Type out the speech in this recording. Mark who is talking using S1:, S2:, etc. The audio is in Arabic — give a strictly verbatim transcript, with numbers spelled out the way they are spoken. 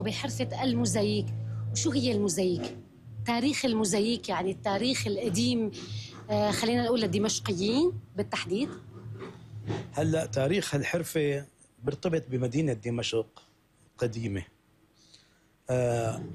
S1: بحرفة الموزاييك. وشو هي الموزاييك؟ تاريخ الموزاييك يعني التاريخ القديم، آه خلينا نقول للدمشقيين بالتحديد.
S2: هلا تاريخ هالحرفة مرتبط بمدينة دمشق قديمة. آه